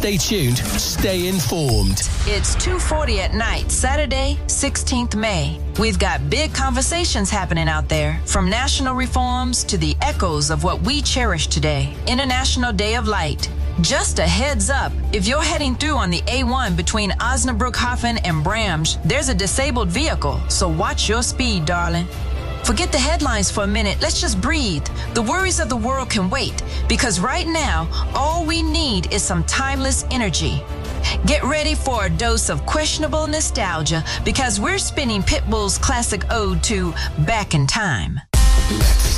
Stay tuned, stay informed. It's 2:40 at night, Saturday, 16th May. We've got big conversations happening out there, from national reforms to the echoes of what we cherish today. International Day of Light. Just a heads up, if you're heading through on the A1 between Osnabrück-Hafen and Bramsch, there's a disabled vehicle, so watch your speed, darling. Forget the headlines for a minute. Let's just breathe. The worries of the world can wait, because right now, all we need is some timeless energy. Get ready for a dose of questionable nostalgia, because we're spinning Pitbull's classic ode to Back in Time.